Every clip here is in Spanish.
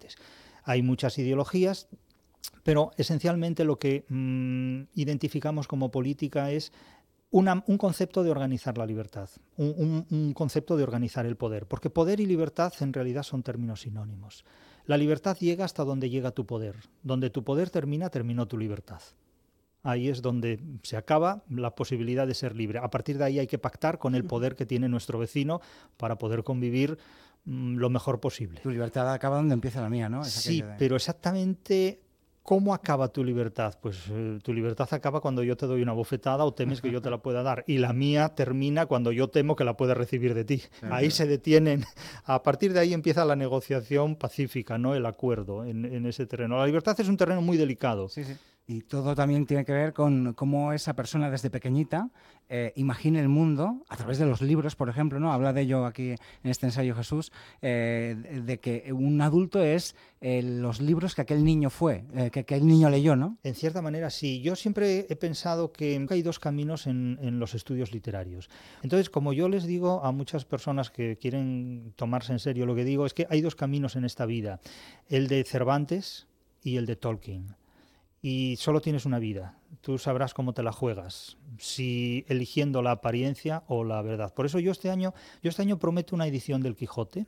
diferentes. Hay muchas ideologías, pero esencialmente lo que identificamos como política es un concepto de organizar la libertad, un concepto de organizar el poder, porque poder y libertad en realidad son términos sinónimos. La libertad llega hasta donde llega tu poder. Donde tu poder termina, terminó tu libertad. Ahí es donde se acaba la posibilidad de ser libre. A partir de ahí hay que pactar con el poder que tiene nuestro vecino para poder convivir lo mejor posible. Tu libertad acaba donde empieza la mía, ¿no? Sí, pero exactamente ¿cómo acaba tu libertad? Pues tu libertad acaba cuando yo te doy una bofetada o temes que yo te la pueda dar. Y la mía termina cuando yo temo que la pueda recibir de ti. Ahí se detienen. A partir de ahí empieza la negociación pacífica, ¿no? El acuerdo en ese terreno. La libertad es un terreno muy delicado. Sí, sí. Y todo también tiene que ver con cómo esa persona desde pequeñita imagina el mundo a través de los libros, por ejemplo, ¿no? Habla de ello aquí en este ensayo Jesús, de que un adulto es los libros que aquel niño que aquel niño leyó, ¿no? En cierta manera, sí. Yo siempre he pensado que hay dos caminos en los estudios literarios. Entonces, como yo les digo a muchas personas que quieren tomarse en serio lo que digo, es que hay dos caminos en esta vida, el de Cervantes y el de Tolkien. Y solo tienes una vida, tú sabrás cómo te la juegas, si eligiendo la apariencia o la verdad. Por eso yo este año prometo una edición del Quijote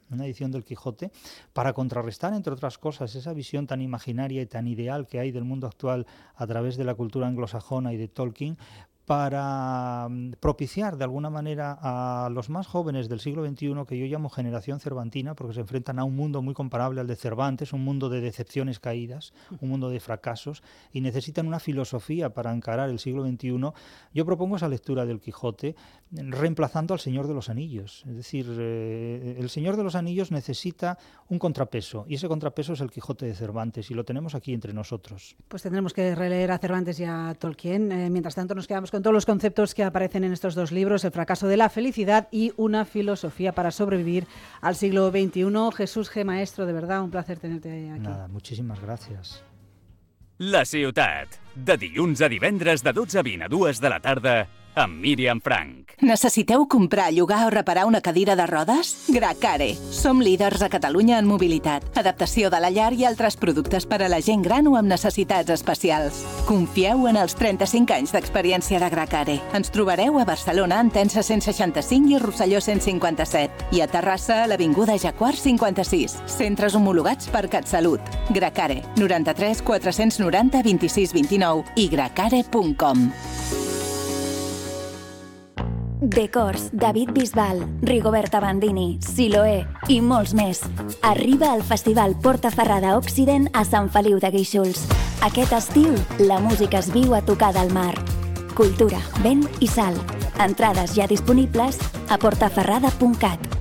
para contrarrestar, entre otras cosas, esa visión tan imaginaria y tan ideal que hay del mundo actual a través de la cultura anglosajona y de Tolkien, para propiciar de alguna manera a los más jóvenes del siglo XXI, que yo llamo generación cervantina, porque se enfrentan a un mundo muy comparable al de Cervantes, un mundo de decepciones caídas, un mundo de fracasos, y necesitan una filosofía para encarar el siglo XXI. Yo propongo esa lectura del Quijote, reemplazando al Señor de los Anillos. Es decir, el Señor de los Anillos necesita un contrapeso, y ese contrapeso es el Quijote de Cervantes, y lo tenemos aquí entre nosotros. Pues tendremos que releer a Cervantes y a Tolkien. Mientras tanto nos quedamos con todos los conceptos que aparecen en estos dos libros, El fracaso de la felicidad y Una filosofía para sobrevivir al siglo XXI. Jesús G. Maestro, de verdad, un placer tenerte aquí. Nada, muchísimas gracias. La Ciutat, de dilluns a divendres de 12 a 20 a 2 de la tarda, amb Míriam Frank. Necessiteu comprar, llogar o reparar una cadira de rodes? Gracare. Som líders a Catalunya en mobilitat, adaptació de la llar i altres productes per a la gent gran o amb necessitats especials. Confieu en els 35 anys d'experiència de Gracare. Ens trobareu a Barcelona, en Tensa 165 i Rosselló 157. I a Terrassa, a l'Avinguda Jaguar 56. Centres homologats per CatSalut. Gracare. 93 490 26 29 i gracare.com. Decors, David Bisbal, Rigoberta Bandini, Siloé i molts més. Arriba al Festival Portaferrada Occident a Sant Feliu de Guíxols. Aquest estiu, la música es viu a tocar del mar. Cultura, vent i sal. Entrades ja disponibles a portaferrada.cat.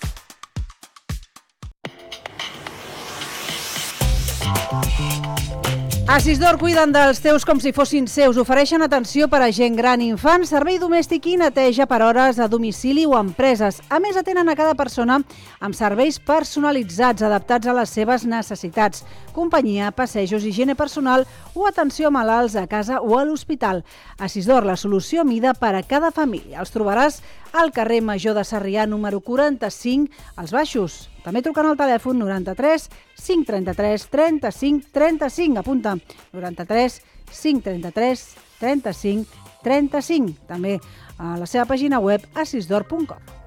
A Sisdor cuiden dels teus com si fossin seus. Ofereixen atenció per a gent gran i infants, servei domèstic i neteja per hores a domicili o a empreses. A més, atenen a cada persona amb serveis personalitzats adaptats a les seves necessitats. Companyia, passejos, higiene personal o atenció a malalts a casa o a l'hospital. A Sisdor, la solució a mida per a cada família. Els trobaràs al carrer Major de Sarrià, número 45, als Baixos. També trucant al telèfon 93 533 35 35. Apunta, 93 533 35 35. També a la seva pàgina web a sisdor.com.